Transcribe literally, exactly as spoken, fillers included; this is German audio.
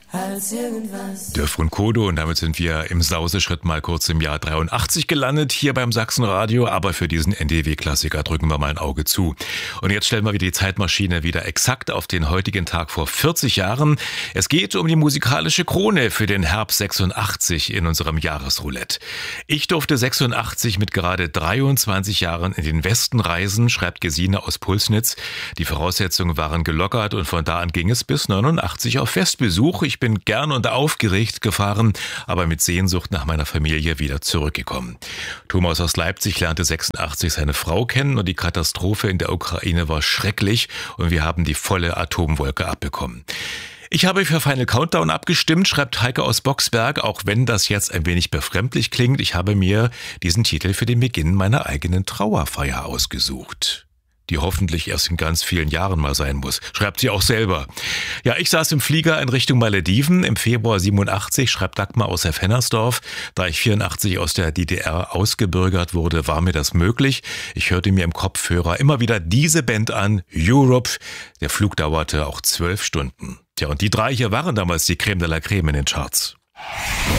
als irgendwas. Dürf und Kodo, und damit sind wir im Sauseschritt mal kurz im Jahr dreiundachtzig gelandet, hier beim Sachsenradio, aber für diesen N D W-Klassiker drücken wir mal ein Auge zu. Und jetzt stellen wir die Zeitmaschine wieder exakt auf den heutigen Tag vor vierzig Jahren. Es geht um die musikalische Krone für den Herbst sechsundachtzig in unserem Jahresroulette. Ich durfte sechsundachtzig mit gerade dreiundzwanzig Jahren in den Westen reisen, schreibt Gesine aus Pulsnitz. Die Voraussetzungen waren gelockert und von da an ging es bis neunundachtzig auf Festbesuch. Ich bin gern und aufgeregt gefahren, aber mit Sehnsucht nach meiner Familie wieder zurückgekommen. Thomas aus Leipzig lernte sechsundachtzig seine Frau kennen und die Katastrophe in der Ukraine war schrecklich und wir haben die volle Atomwolke abbekommen. Ich habe für Final Countdown abgestimmt, schreibt Heike aus Boxberg, auch wenn das jetzt ein wenig befremdlich klingt. Ich habe mir diesen Titel für den Beginn meiner eigenen Trauerfeier ausgesucht, die hoffentlich erst in ganz vielen Jahren mal sein muss, schreibt sie auch selber. Ja, ich saß im Flieger in Richtung Malediven im Februar siebenundachtzig, schreibt Dagmar aus Herr-Fennersdorf. Da ich vierundachtzig aus der D D R ausgebürgert wurde, war mir das möglich. Ich hörte mir im Kopfhörer immer wieder diese Band an, Europe. Der Flug dauerte auch zwölf Stunden. Tja, und die drei hier waren damals die Creme de la Creme in den Charts.